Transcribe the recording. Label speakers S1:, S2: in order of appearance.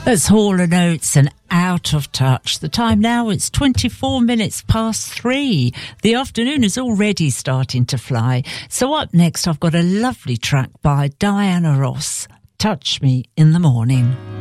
S1: That's Hall & Oates and Out of Touch. The time now, it's 24 minutes past 3. The afternoon is already starting to fly. So up next, I've got a lovely track by Diana Ross, Touch Me in the Morning.